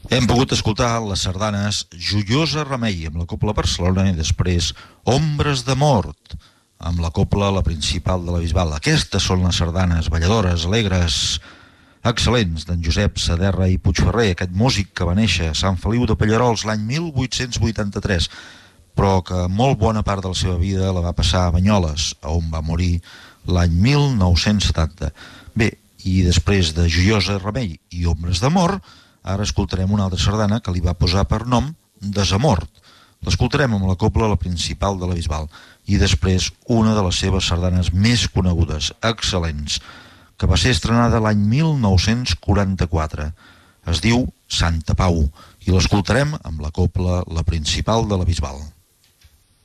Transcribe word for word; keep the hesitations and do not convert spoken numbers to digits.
Hem pogut escoltar les sardanes Joiosa Remei amb la Cobla Barcelona i després Ombres de Mort amb la Cobla La Principal de la Bisbal. Aquestes són les sardanes balladores, alegres, excel·lents d'en Josep Saderra i Puigferrer, aquest músic que va néixer a Sant Feliu de Pallerols l'any mil vuit-cents vuitanta-tres, però que molt bona part de la seva vida la va passar a Banyoles, on va morir l'any mil nou-cents setanta. Bé, i després de Joiosa Remei i Ombres de Mort, ara escoltarem una altra sardana que li va posar per nom Desamort. L'escoltarem amb la Cobla La Principal de la Bisbal i després una de les seves sardanes més conegudes, excel·lents, que va ser estrenada l'any mil nou-cents quaranta-quatre. Es diu Santa Pau i l'escoltarem amb la Cobla La Principal de la Bisbal.